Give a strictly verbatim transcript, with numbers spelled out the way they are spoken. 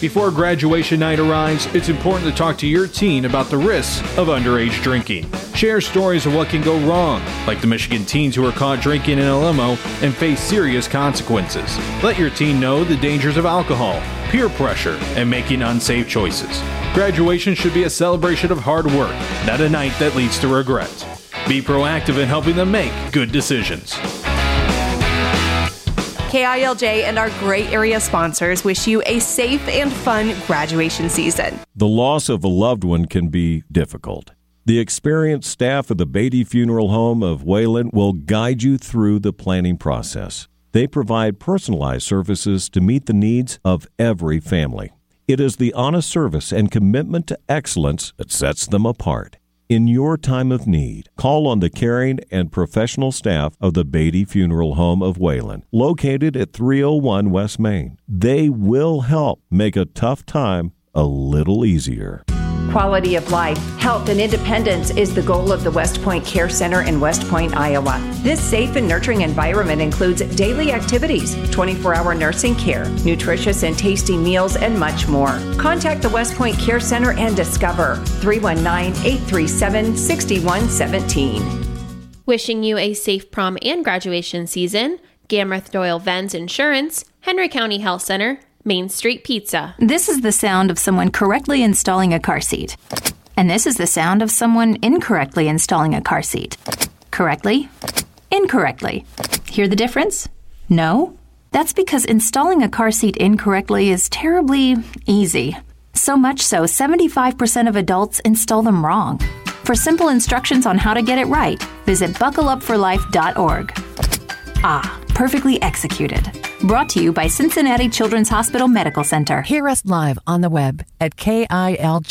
Before graduation night arrives, it's important to talk to your teen about the risks of underage drinking. Share stories of what can go wrong, like the Michigan teens who were caught drinking in a limo and face serious consequences. Let your teen know the dangers of alcohol, peer pressure, and making unsafe choices. Graduation should be a celebration of hard work, not a night that leads to regret. Be proactive in helping them make good decisions. K I L J and our Gray Area sponsors wish you a safe and fun graduation season. The loss of a loved one can be difficult. The experienced staff of the Beatty Funeral Home of Wayland will guide you through the planning process. They provide personalized services to meet the needs of every family. It is the honest service and commitment to excellence that sets them apart. In your time of need, call on the caring and professional staff of the Beatty Funeral Home of Wayland, located at three oh one West Main. They will help make a tough time a little easier. Quality of life, health, and independence is the goal of the West Point Care Center in West Point, Iowa. This safe and nurturing environment includes daily activities, twenty-four hour nursing care, nutritious and tasty meals, and much more. Contact the West Point Care Center and discover three one nine, eight three seven, six one one seven. Wishing you a safe prom and graduation season, Gamreth Doyle Vens Insurance, Henry County Health Center, Main Street Pizza. This is the sound of someone correctly installing a car seat. And this is the sound of someone incorrectly installing a car seat. Correctly, incorrectly. Hear the difference? No? That's because installing a car seat incorrectly is terribly easy. So much so, seventy-five percent of adults install them wrong. For simple instructions on how to get it right, visit buckle up for life dot org. Ah, perfectly executed. Brought to you by Cincinnati Children's Hospital Medical Center. Hear us live on the web at K I L